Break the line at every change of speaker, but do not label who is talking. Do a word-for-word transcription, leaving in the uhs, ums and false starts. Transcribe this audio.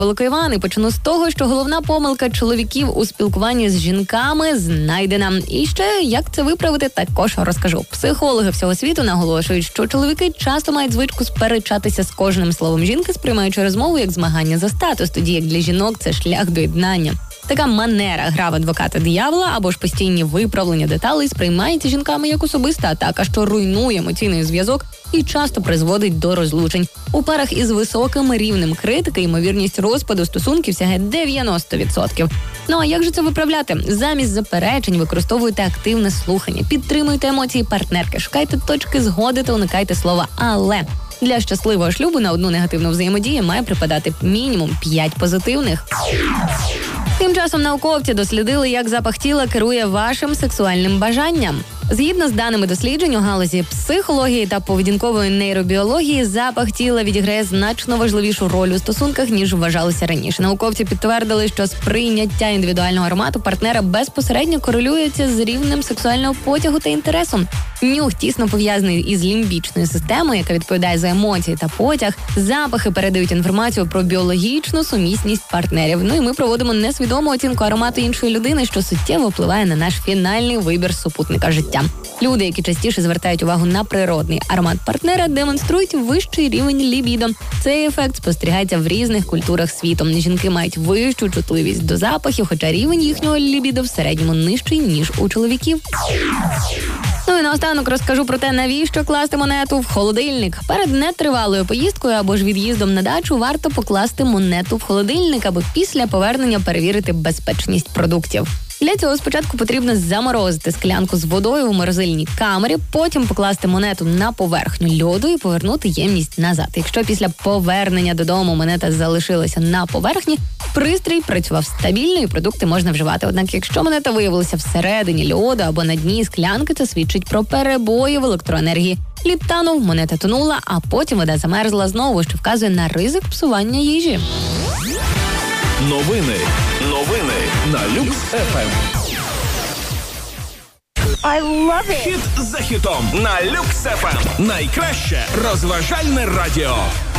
Великий Іван, і почну з того, що головна помилка чоловіків у спілкуванні з жінками знайдена. І ще, як це виправити, також розкажу. Психологи всього світу наголошують, що чоловіки часто мають звичку сперечатися з кожним словом жінки, сприймаючи розмову як змагання за статус, тоді як для жінок це шлях до єднання. Така манера гра в адвоката диявола або ж постійні виправлення деталей сприймається жінками як особиста атака, що руйнує емоційний зв'язок і часто призводить до розлучень. У парах із високим рівнем критики ймовірність розпаду стосунків сягає дев'яносто відсотків. Ну а як же це виправляти? Замість заперечень використовуйте активне слухання, підтримуйте емоції партнерки, шукайте точки згоди та уникайте слова «але». Для щасливого шлюбу на одну негативну взаємодію має припадати мінімум п'ять позитивних. Тим часом науковці дослідили, як запах тіла керує вашим сексуальним бажанням. Згідно з даними досліджень у галузі психології та поведінкової нейробіології, запах тіла відіграє значно важливішу роль у стосунках, ніж вважалося раніше. Науковці підтвердили, що сприйняття індивідуального аромату партнера безпосередньо корелюється з рівнем сексуального потягу та інтересу. Нюх тісно пов'язаний із лімбічною системою, яка відповідає за емоції та потяг. Запахи передають інформацію про біологічну сумісність партнерів. Ну і ми проводимо несвідому оцінку аромату іншої людини, що суттєво впливає на наш фінальний вибір супутника життя. Люди, які частіше звертають увагу на природний аромат партнера, демонструють вищий рівень лібідо. Цей ефект спостерігається в різних культурах світу. Жінки мають вищу чутливість до запахів, хоча рівень їхнього лібідо в середньому нижчий, ніж у чоловіків. Ну і наостанок розкажу про те, навіщо класти монету в холодильник. Перед нетривалою поїздкою або ж від'їздом на дачу варто покласти монету в холодильник, аби після повернення перевірити безпечність продуктів. Для цього спочатку потрібно заморозити склянку з водою у морозильній камері, потім покласти монету на поверхню льоду і повернути ємність назад. Якщо після повернення додому монета залишилася на поверхні, пристрій працював стабільно і продукти можна вживати. Однак, якщо монета виявилася всередині льоду або на дні склянки, це свідчить про перебої в електроенергії. Лід танув, монета тонула, а потім вода замерзла знову, що вказує на ризик псування їжі.
Новини. Новини на Люкс еф ем.
I love it.
Хіт за хітом на Люкс еф ем. Найкраще розважальне радіо.